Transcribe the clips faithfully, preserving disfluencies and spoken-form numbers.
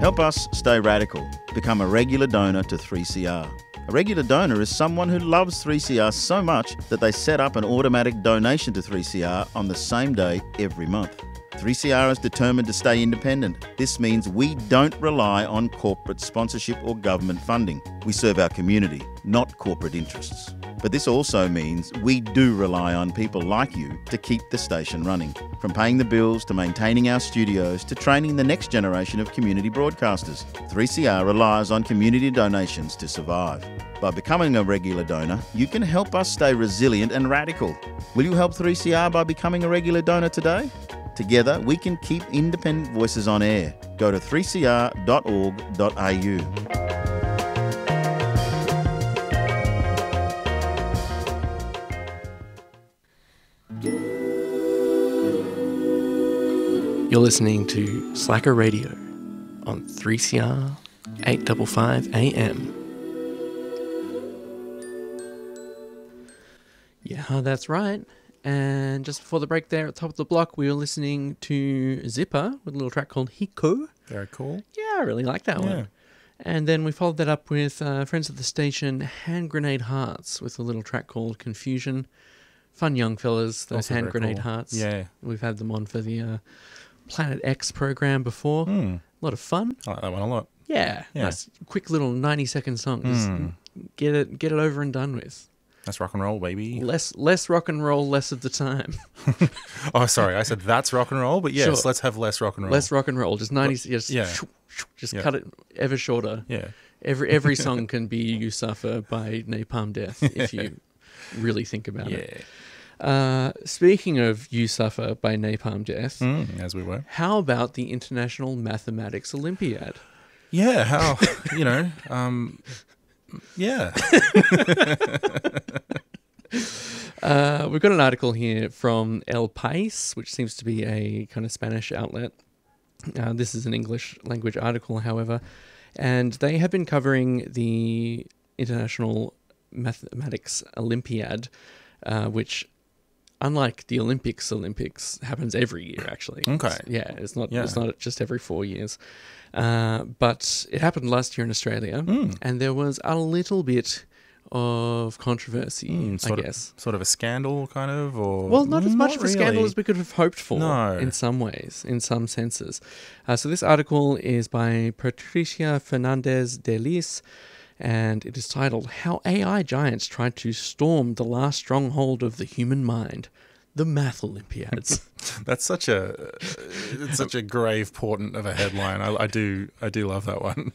Help us stay radical. Become a regular donor to three C R. A regular donor is someone who loves three C R so much that they set up an automatic donation to three C R on the same day every month. three C R is determined to stay independent. This means we don't rely on corporate sponsorship or government funding. We serve our community, not corporate interests. But this also means we do rely on people like you to keep the station running. From paying the bills to maintaining our studios to training the next generation of community broadcasters, three C R relies on community donations to survive. By becoming a regular donor, you can help us stay resilient and radical. Will you help three C R by becoming a regular donor today? Together, we can keep independent voices on air. Go to three c r dot org dot a u. You're listening to Slacker Radio on three C R eight fifty-five A M. Yeah, that's right. And just before the break there at the top of the block, we were listening to Zipper with a little track called Hiko. Very cool. Yeah, I really like that Yeah. one. And then we followed that up with uh, friends of the station, Hand Grenade Hearts, with a little track called Confusion. Fun young fellas, those Also Hand very Grenade cool. Hearts. Yeah. We've had them on for the uh, Planet X program before. Mm. A lot of fun. I like that one a lot. Yeah, Yeah. nice, quick little ninety second song. Just Mm. get it, get it over and done with. That's rock and roll, baby. Less, less rock and roll, less of the time. Oh, sorry. I said that's rock and roll, but yes, Sure. let's have less rock and roll. Less rock and roll, just ninety. Just yeah. shoo, shoo, just Yeah. cut it ever shorter. Yeah. Every every song can be "You Suffer" by Napalm Death if you really think about Yeah. it. Uh, speaking of "You Suffer" by Napalm Death, Mm, as we were. how about the International Mathematics Olympiad? Yeah. How, you know, um, yeah. Uh, we've got an article here from El País, which seems to be a kind of Spanish outlet. Uh, this is an English language article, however, and they have been covering the International Mathematics Olympiad, uh, which, unlike the Olympics, Olympics happens every year. Actually, Okay. It's- yeah, it's not. Yeah. It's not just every four years, uh, but it happened last year in Australia, Mm. and there was a little bit of controversy, Mm, I sort guess. Of, sort of a scandal, kind of, or Well, not as much Not of a scandal really. as we could have hoped for No. in some ways, in some senses. Uh, so this article is by Patricia Fernandez de Lis, and it is titled, How A I Giants Tried to Storm the Last Stronghold of the Human Mind, the Math Olympiads. That's such a it's such a grave portent of a headline. I, I do I do love that one.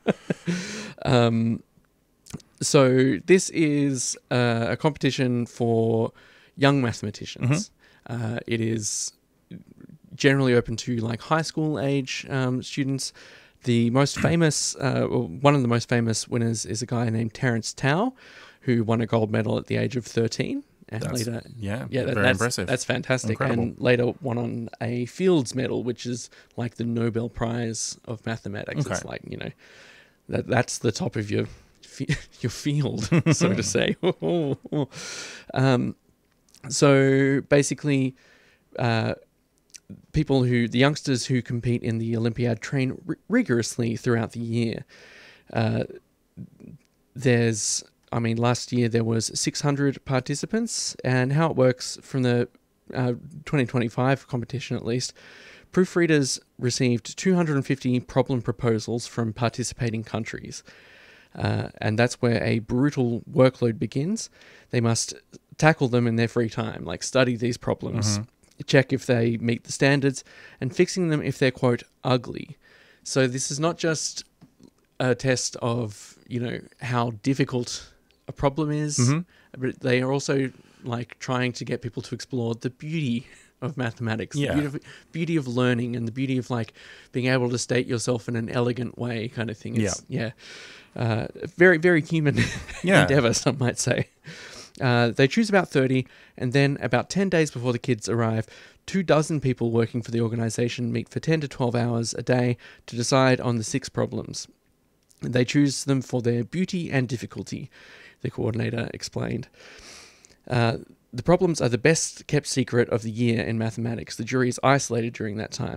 um, so this is uh, a competition for young mathematicians. Uh, it is generally open to like high school age um, students. The most famous, uh, or one of the most famous winners is a guy named Terence Tao, who won a gold medal at the age of thirteen. And That's, later, yeah, yeah, that, very that's, impressive. That's fantastic. Incredible. And later won on a Fields Medal, which is like the Nobel Prize of mathematics. Okay. It's like, you know, that that's the top of your fi- your field, so to say. um, so basically, uh, people who the youngsters who compete in the Olympiad train r- rigorously throughout the year. Uh, there's I mean, last year there was six hundred participants, and how it works from the uh, twenty twenty-five competition at least, proofreaders received two hundred fifty problem proposals from participating countries. Uh, and that's where a brutal workload begins. They must tackle them in their free time, like study these problems, Mm-hmm. check if they meet the standards, and fixing them if they're, quote, ugly. So this is not just a test of, you know, how difficult a problem is, Mhm. but they are also like trying to get people to explore the beauty of mathematics, Yeah. the beauty of, beauty of learning, and the beauty of like being able to state yourself in an elegant way, kind of thing. It's, yeah, uh, very very human Yeah. endeavor, some might say. Uh, they choose about thirty, and then about ten days before the kids arrive, two dozen people working for the organization meet for ten to twelve hours a day to decide on the six problems. They choose them for their beauty and difficulty, the coordinator explained. Uh, the problems are the best kept secret of the year in mathematics. The jury is isolated during that time.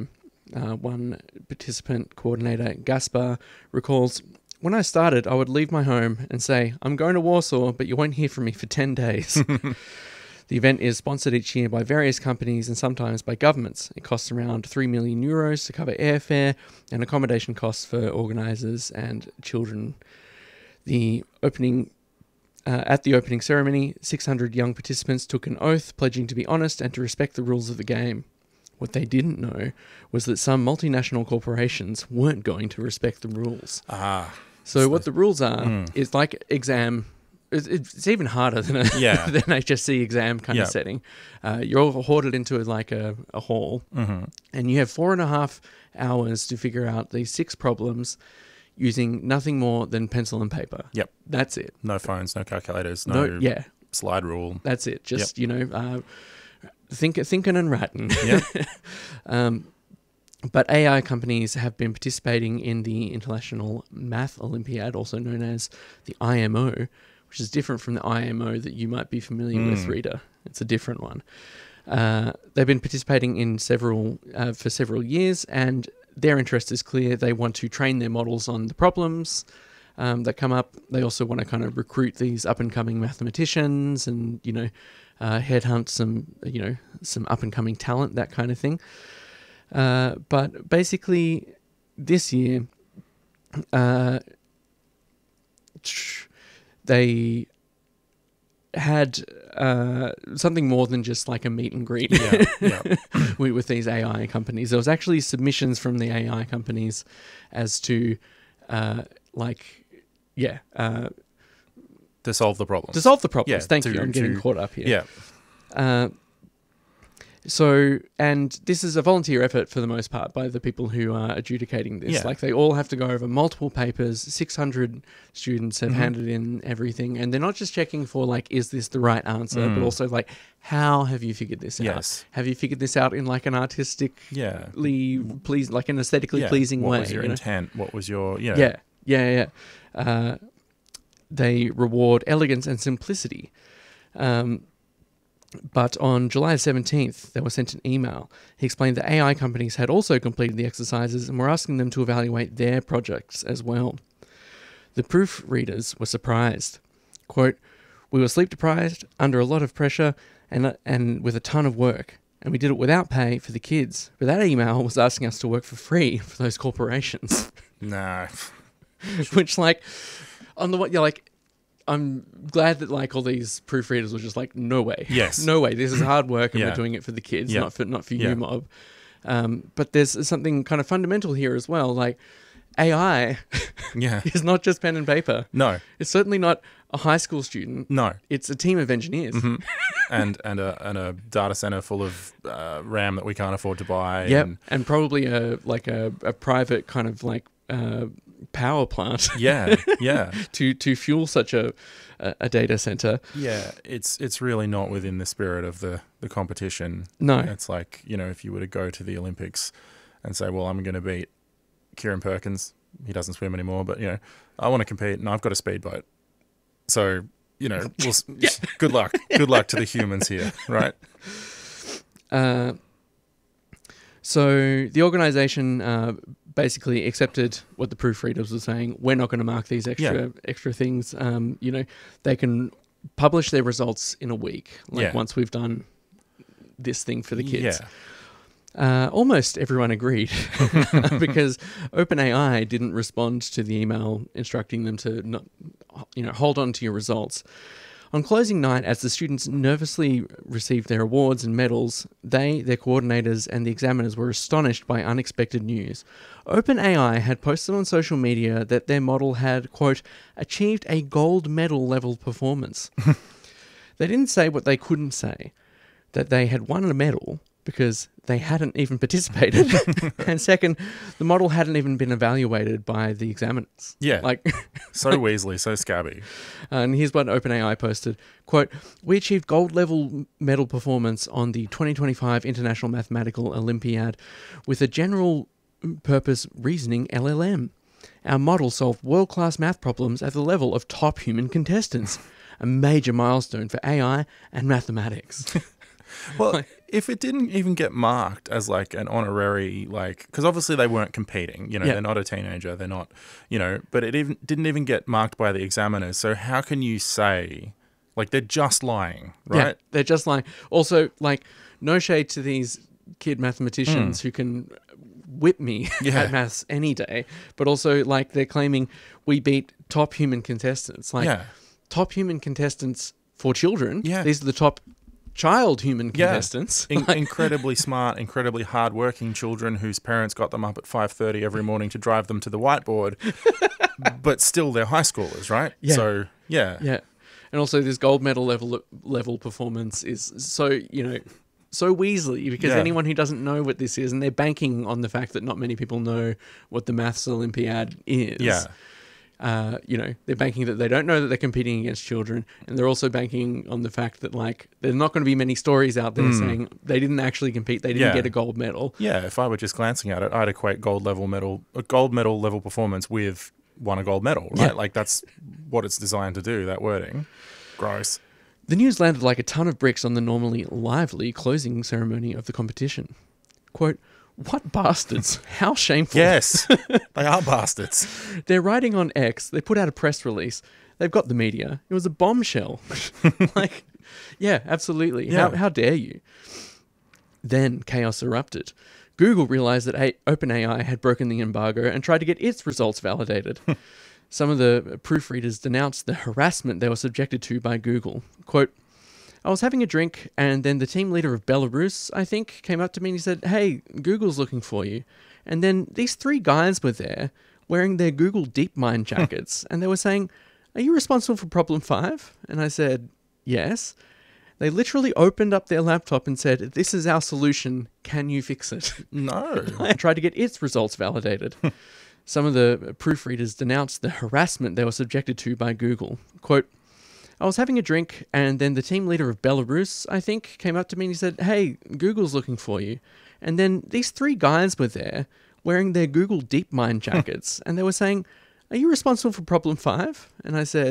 Uh, one participant coordinator, Gaspar, recalls, "When I started, I would leave my home and say, 'I'm going to Warsaw, but you won't hear from me for ten days.' The event is sponsored each year by various companies and sometimes by governments. It costs around three million euros to cover airfare and accommodation costs for organisers and children. The opening uh, At the opening ceremony, six hundred young participants took an oath, pledging to be honest and to respect the rules of the game. What they didn't know was that some multinational corporations weren't going to respect the rules. Ah. So what the rules are Mm. is like exam. It's, it's even harder than a Yeah. than H S C exam kind Yeah. of setting. Uh, you're all hoarded into like a, a hall, Mm-hmm. and you have four and a half hours to figure out these six problems using nothing more than pencil and paper. Yep. That's it. No phones, no calculators, no, No, yeah, slide rule. that's it. Just you know, uh, think thinking and writing. Yeah. Um, but A I companies have been participating in the International Math Olympiad, also known as the I M O, which is different from the I M O that you might be familiar with, Mm. reader. It's a different one. Uh, they've been participating in several uh, for several years, and their interest is clear. They want to train their models on the problems um, that come up. They also want to kind of recruit these up and coming mathematicians, and you know, uh, headhunt some you know some up and coming talent, that kind of thing. Uh, but basically, this year, uh, they had uh, something more than just like a meet and greet Yeah. Yeah. with, with these A I companies. There was actually submissions from the A I companies as to, uh, like, yeah, uh, To solve the problem. to solve the problems. Yeah, Thank to- you. I'm getting to- caught up here. Yeah. Uh, so, and this is a volunteer effort for the most part by the people who are adjudicating this. Yeah. Like, they all have to go over multiple papers. six hundred students have Mhm. handed in everything. And they're not just checking for, like, is this the right answer, but Mm. also, like, how have you figured this out? Yes. Have you figured this out in, like, an artistically Yeah. pleasing, like, an aesthetically Yeah. pleasing what way? was your you know? intent? What was your, you know, Yeah, yeah, yeah. Uh, they reward elegance and simplicity. Um, but on July seventeenth, they were sent an email. He explained that A I companies had also completed the exercises and were asking them to evaluate their projects as well. The proofreaders were surprised. Quote, "We were sleep deprived, under a lot of pressure, and and with a ton of work. And we did it without pay for the kids. But that email was asking us to work for free for those corporations." No. Which, like, on the one, you're like, I'm glad that, like, all these proofreaders were just like, no way. Yes. No way. This is hard work, and Yeah. we're doing it for the kids, Yeah. not for not for Yeah. you, mob. Um, but there's something kind of fundamental here as well. Like, A I Yeah. is not just pen and paper. No. It's certainly not a high school student. No. It's a team of engineers. Mhm. and and a and a data center full of uh, RAM that we can't afford to buy. Yep. And And probably a like a, a private kind of like uh, power plant yeah. Yeah. to to fuel such a a, a data center. Yeah. It's it's really not within the spirit of the the competition. No. It's like, you know, if you were to go to the Olympics and say, well, I'm going to beat Kieran Perkins. He doesn't swim anymore, but, you know, I want to compete and I've got a speedboat. So, you know, we'll, s- good luck. Good luck to the humans here, right? Uh, so the organization uh, basically accepted what the proofreaders were saying. We're not going to mark these extra Yeah. extra things. Um, you know, they can publish their results in a week, like Yeah. once we've done this thing for the kids. Yeah. Uh, almost everyone agreed because OpenAI didn't respond to the email instructing them to not, you know, hold on to your results. On closing night, as the students nervously received their awards and medals, they, their coordinators, and the examiners were astonished by unexpected news. OpenAI had posted on social media that their model had, quote, achieved a gold medal level performance. They didn't say what they couldn't say, that they had won a medal because they hadn't even participated. And second, the model hadn't even been evaluated by the examiners. Yeah. Like, So Weasley, so scabby. and here's what OpenAI posted. Quote, "We achieved gold level medal performance on the twenty twenty-five International Mathematical Olympiad with a general purpose reasoning L L M. Our model solved world-class math problems at the level of top human contestants. A major milestone for A I and mathematics." Well, if it didn't even get marked as like an honorary, like, because obviously they weren't competing, you know, Yeah. they're not a teenager, they're not, you know, but it even didn't even get marked by the examiners. So how can you say, like, they're just lying, Yeah, right? they're just lying. Also, like, no shade to these kid mathematicians who can whip me Yeah. at maths any day, but also, like, they're claiming we beat top human contestants. Like, Yeah. top human contestants for children. Yeah. These are the top child human Yeah. contestants. In- Like, incredibly smart, incredibly hardworking children whose parents got them up at five thirty every morning to drive them to the whiteboard, but still they're high schoolers, right? Yeah. So, yeah. yeah. And also this gold medal level level performance is so, you know, so Weasley, because Yeah. anyone who doesn't know what this is, and they're banking on the fact that not many people know what the Maths Olympiad is. Yeah. Uh, you know, they're banking that they don't know that they're competing against children, and they're also banking on the fact that, like, there's not going to be many stories out there saying they didn't actually compete, they didn't Hmm. Yeah. get a gold medal. Yeah, if I were just glancing at it, I'd equate gold level medal, a gold medal level performance with won a gold medal, right? Yeah. Like that's what it's designed to do, that wording. Gross. The news landed like a ton of bricks on the normally lively closing ceremony of the competition. Quote, "What bastards? How shameful." Yes, they are bastards. They're writing on X. They put out a press release. They've got the media. It was a bombshell. Like, yeah, absolutely. How, Yeah. how dare you? Then chaos erupted. Google realized that a- OpenAI had broken the embargo and tried to get its results validated. Some of the proofreaders denounced the harassment they were subjected to by Google. Quote, "I was having a drink, and then the team leader of Belarus, I think, came up to me and he said, 'Hey, Google's looking for you.' And then these three guys were there wearing their Google DeepMind jackets, and they were saying, 'Are you responsible for problem five?' And I said, 'Yes.' They literally opened up their laptop and said, 'This is our solution. Can you fix it?' No. I tried to get its results validated. Some of the proofreaders denounced the harassment they were subjected to by Google. Quote, "I was having a drink, and then the team leader of Belarus, I think, came up to me and he said, 'Hey, Google's looking for you.' And then these three guys were there wearing their Google DeepMind jackets, and they were saying, 'Are you responsible for problem five?' And I said,